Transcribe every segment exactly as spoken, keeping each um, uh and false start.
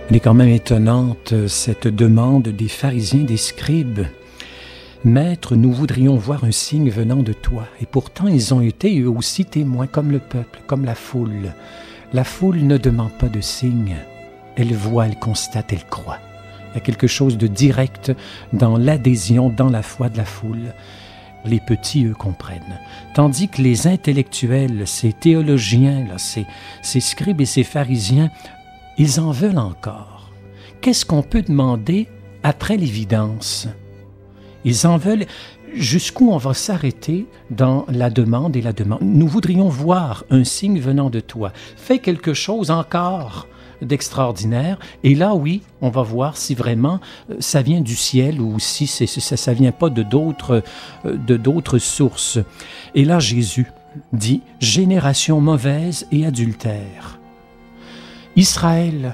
Elle est quand même étonnante, cette demande des pharisiens, des scribes. « Maître, nous voudrions voir un signe venant de toi. » Et pourtant, ils ont été eux aussi témoins, comme le peuple, comme la foule. La foule ne demande pas de signe. Elle voit, elle constate, elle croit. Il y a quelque chose de direct dans l'adhésion, dans la foi de la foule. Les petits, eux, comprennent. Tandis que les intellectuels, ces théologiens, là, ces, ces scribes et ces pharisiens, ils en veulent encore. Qu'est-ce qu'on peut demander après l'évidence? Ils en veulent. Jusqu'où on va s'arrêter dans la demande et la demande? Nous voudrions voir un signe venant de toi. Fais quelque chose encore d'extraordinaire. Et là, oui, on va voir si vraiment ça vient du ciel ou si c'est, ça ne vient pas de d'autres, de d'autres sources. Et là, Jésus dit « Génération mauvaise et adultère. » Israël,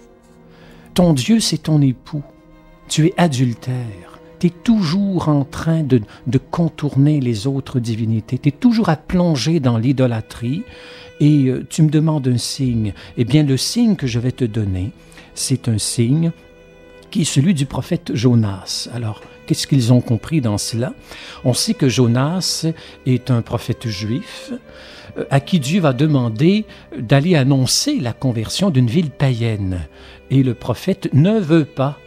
ton Dieu, c'est ton époux. Tu es adultère. Tu es toujours en train de, de contourner les autres divinités. Tu es toujours à plonger dans l'idolâtrie et euh, tu me demandes un signe. Eh bien, le signe que je vais te donner, c'est un signe qui est celui du prophète Jonas. Alors, qu'est-ce qu'ils ont compris dans cela? On sait que Jonas est un prophète juif euh, à qui Dieu va demander d'aller annoncer la conversion d'une ville païenne. Et le prophète ne veut pas.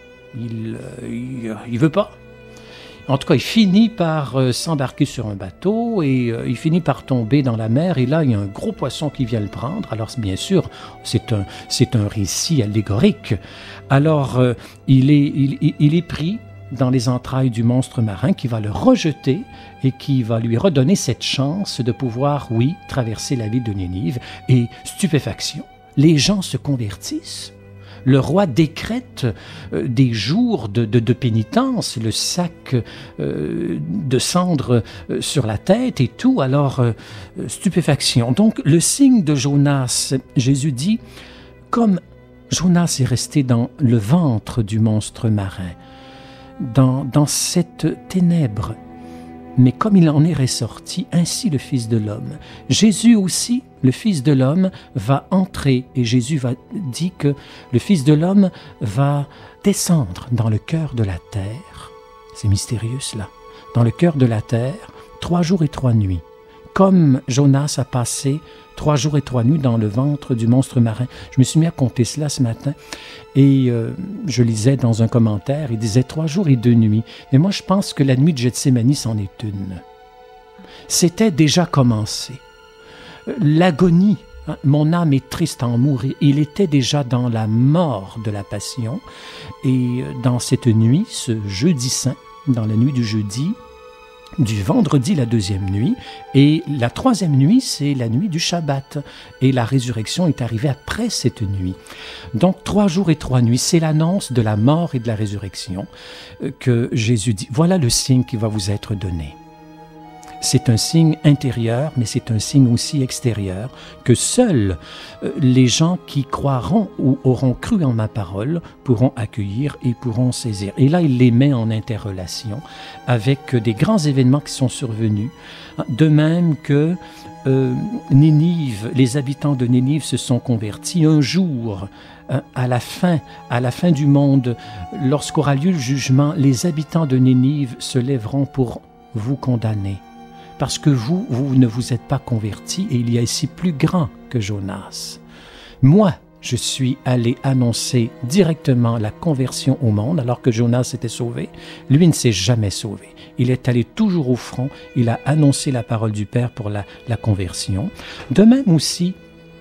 Il ne veut pas. En tout cas, il finit par euh, s'embarquer sur un bateau et euh, il finit par tomber dans la mer. Et là, il y a un gros poisson qui vient le prendre. Alors, bien sûr, c'est un, c'est un récit allégorique. Alors, euh, il, est, il, il est pris dans les entrailles du monstre marin qui va le rejeter et qui va lui redonner cette chance de pouvoir, oui, traverser la ville de Nénive. Et stupéfaction, les gens se convertissent. Le roi décrète euh, des jours de, de, de pénitence, le sac euh, de cendres euh, sur la tête et tout, alors euh, stupéfaction. Donc le signe de Jonas, Jésus dit, comme Jonas est resté dans le ventre du monstre marin, dans, dans cette ténèbre, mais comme il en est ressorti, ainsi le Fils de l'homme. Jésus aussi, le Fils de l'homme, va entrer, et Jésus va dit que le Fils de l'homme va descendre dans le cœur de la terre. C'est mystérieux cela. Dans le cœur de la terre, trois jours et trois nuits. Comme Jonas a passé trois jours et trois nuits dans le ventre du monstre marin. Je me suis mis à compter cela ce matin et euh, je lisais dans un commentaire, il disait trois jours et deux nuits. Mais moi, je pense que la nuit de Gethsémani, c'en est une. C'était déjà commencé. L'agonie, hein, mon âme est triste à en mourir. Il était déjà dans la mort de la passion. Et dans cette nuit, ce jeudi saint, dans la nuit du jeudi, du vendredi la deuxième nuit, et la troisième nuit, c'est la nuit du Shabbat. Et la résurrection est arrivée après cette nuit. Donc, trois jours et trois nuits, c'est l'annonce de la mort et de la résurrection que Jésus dit. Voilà le signe qui va vous être donné. C'est un signe intérieur, mais c'est un signe aussi extérieur, que seuls les gens qui croiront ou auront cru en ma parole pourront accueillir et pourront saisir. Et là, il les met en interrelation avec des grands événements qui sont survenus, de même que euh, Nénive, les habitants de Nénive se sont convertis un jour. À la fin, à la fin du monde, lorsqu'aura lieu le jugement, les habitants de Nénive se lèveront pour vous condamner. Parce que vous, vous ne vous êtes pas convertis et il y a ici plus grand que Jonas. Moi, je suis allé annoncer directement la conversion au monde alors que Jonas s'était sauvé. Lui ne s'est jamais sauvé. Il est allé toujours au front. Il a annoncé la parole du Père pour la, la conversion. De même aussi,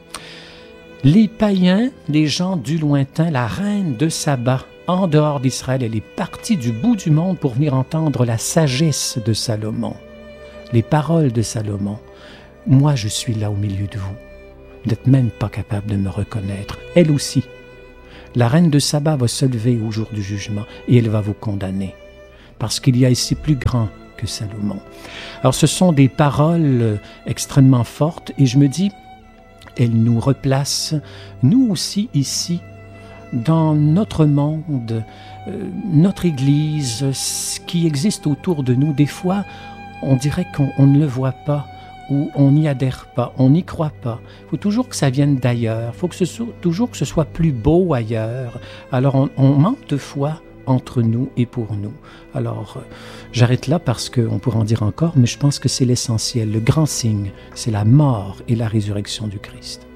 les païens, les gens du lointain, la reine de Saba, en dehors d'Israël, elle est partie du bout du monde pour venir entendre la sagesse de Salomon. Les paroles de Salomon. Moi, je suis là au milieu de vous. Vous n'êtes même pas capable de me reconnaître. Elle aussi. La reine de Saba va se lever au jour du jugement et elle va vous condamner. Parce qu'il y a ici plus grand que Salomon. Alors, ce sont des paroles extrêmement fortes et je me dis, elles nous replacent, nous aussi ici, dans notre monde, euh, notre Église, ce qui existe autour de nous. Des fois, on dirait qu'on on ne le voit pas. où on n'y adhère pas, on n'y croit pas. Il faut toujours que ça vienne d'ailleurs, il faut que ce soit, toujours que ce soit plus beau ailleurs. Alors on, on manque de foi entre nous et pour nous. Alors euh, j'arrête là parce qu'on pourrait en dire encore, mais je pense que c'est l'essentiel. Le grand signe, c'est la mort et la résurrection du Christ.